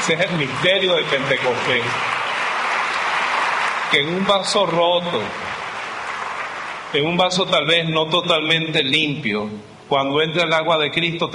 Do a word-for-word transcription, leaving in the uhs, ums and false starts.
Ese es el misterio de Pentecostés. Que en un vaso roto, en un vaso tal vez no totalmente limpio, cuando entra el agua de Cristo